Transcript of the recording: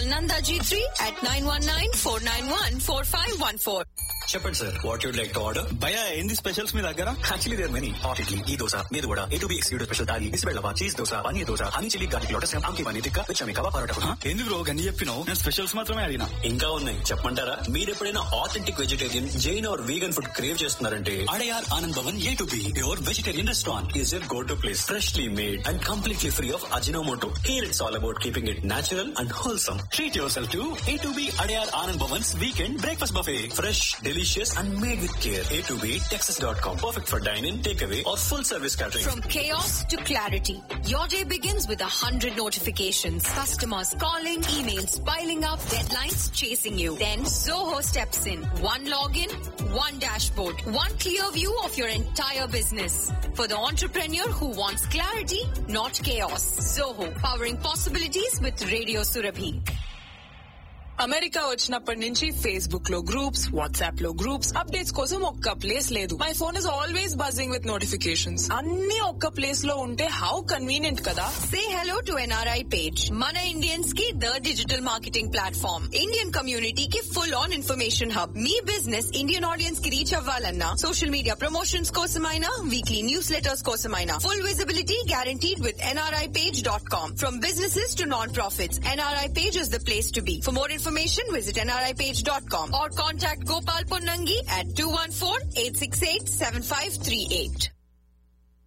Call Nanda G3 at 919-491-4514. చెప్పండి sir what you'd like to order. భయ ఏంది specials మీ దగ్గర? Actually there many. Hot idli, ఘీ దోస, మీద కూడా A to B excluded special thali, బిస్బెల్లవా, cheese dosa, paneer dosa, honey chilli garlic lotus, ఆమ్కి paneer tikka, విచమి kebab parotta. ఎందుకు bro గన్ని చెప్పినావు? నేను స్పెషల్స్ మాత్రమే అడిగినా. ఇంకా ఉన్నాయి చెప్పమంటారా? మీరు ఎప్పుడైనా authentic vegetarian, Jain are vegan food crave చేస్తున్నారంటే Adyar Anand Bhavan A to B pure vegetarian restaurant is your go to place. Freshly made and completely free of Ajinomoto. Here it's all about keeping it natural and wholesome. Treat your self to A to B Adyar Anand Bhavan's weekend breakfast buffet. Fresh, delicious and made with care. A to B Texas.com. Perfect for dine-in, takeaway or full service catering. From chaos to clarity, your day begins with 100 notifications. Customers calling, emails piling up, deadlines chasing you. Then Zoho steps in. One login, one dashboard, one clear view of your entire business. For the entrepreneur who wants clarity, not chaos. Zoho, powering possibilities with Radio Surabhi. America వచ్చినప్పటి నుంచి Facebook లో groups, WhatsApp లో groups, updates కోసం ఒక్క place లేదు. My phone is always buzzing with notifications. అన్ని ఒక్క place లో ఉంటే హౌ కన్వీనియంట్ కదా. Say hello to NRI page. Mana Indians की the digital marketing platform. Indian community की full on information hub. Me business Indian audience की reach అవ్వాలన్నా social media promotions కోసమైనా, weekly newsletters కోసమైనా full visibility guaranteed with nripage.com. From businesses to non-profits, NRI page is the place to be. For more information, visit nripage.com or contact Gopal Ponnangi at 214-868-7538.